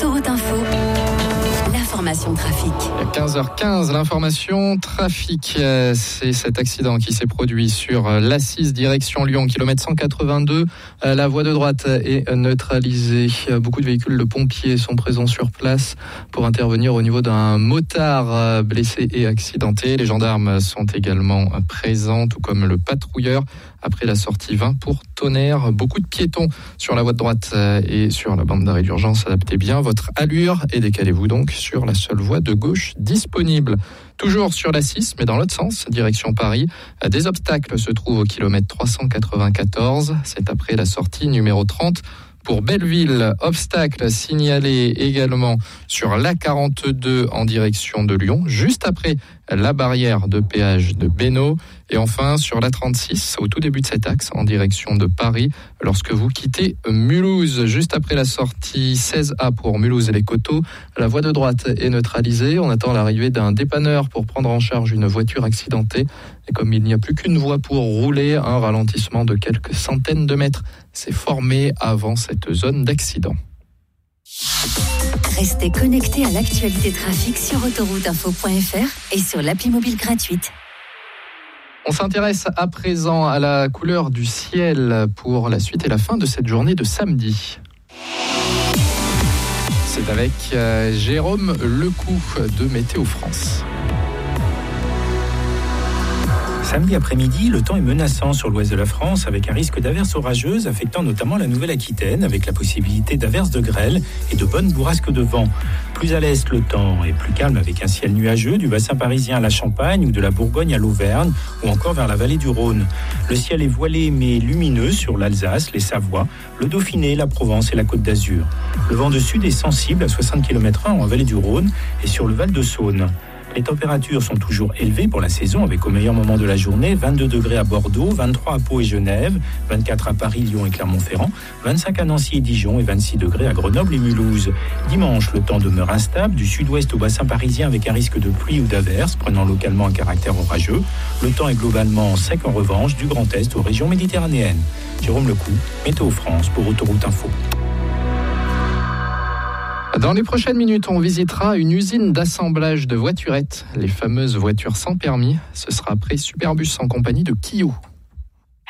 Autoroute Info, l'information trafic. 15h15, l'information trafic. C'est cet accident qui s'est produit sur l'A6 direction Lyon, kilomètre 182. La voie de droite est neutralisée. Beaucoup de véhicules de pompiers sont présents sur place pour intervenir au niveau d'un motard blessé et accidenté. Les gendarmes sont également présents, tout comme le patrouilleur. Après la sortie 20 pour Tonnerre, beaucoup de piétons sur la voie de droite et sur la bande d'arrêt d'urgence. Adaptez bien votre allure et décalez-vous donc sur la seule voie de gauche disponible. Toujours sur la 6, mais dans l'autre sens, direction Paris. Des obstacles se trouvent au kilomètre 394. C'est après la sortie numéro 30. Pour Belleville, obstacle signalé également sur l'A42 en direction de Lyon, juste après la barrière de péage de Bénaud. Et enfin, sur l'A36, au tout début de cet axe, en direction de Paris, lorsque vous quittez Mulhouse, juste après la sortie 16A pour Mulhouse et les Coteaux, la voie de droite est neutralisée. On attend l'arrivée d'un dépanneur pour prendre en charge une voiture accidentée. Et comme il n'y a plus qu'une voie pour rouler, un ralentissement de quelques centaines de mètres s'est formé avant cette zone d'accident. Restez connectés à l'actualité trafic sur autorouteinfo.fr et sur l'appli mobile gratuite. On s'intéresse à présent à la couleur du ciel pour la suite et la fin de cette journée de samedi. C'est avec Jérôme Lecoux de Météo France. Samedi après-midi, le temps est menaçant sur l'ouest de la France avec un risque d'averses orageuses affectant notamment la Nouvelle-Aquitaine avec la possibilité d'averses de grêle et de bonnes bourrasques de vent. Plus à l'est, le temps est plus calme avec un ciel nuageux du bassin parisien à la Champagne ou de la Bourgogne à l'Auvergne ou encore vers la vallée du Rhône. Le ciel est voilé mais lumineux sur l'Alsace, les Savoies, le Dauphiné, la Provence et la Côte d'Azur. Le vent de sud est sensible à 60 km/h en vallée du Rhône et sur le Val de Saône. Les températures sont toujours élevées pour la saison avec au meilleur moment de la journée 22 degrés à Bordeaux, 23 à Pau et Genève, 24 à Paris, Lyon et Clermont-Ferrand, 25 à Nancy et Dijon et 26 degrés à Grenoble et Mulhouse. Dimanche, le temps demeure instable du sud-ouest au bassin parisien avec un risque de pluie ou d'averse prenant localement un caractère orageux. Le temps est globalement sec en revanche du Grand Est aux régions méditerranéennes. Jérôme Lecoux, Météo France pour Autoroute Info. Dans les prochaines minutes, on visitera une usine d'assemblage de voiturettes, les fameuses voitures sans permis. Ce sera après Superbus en compagnie de Kio.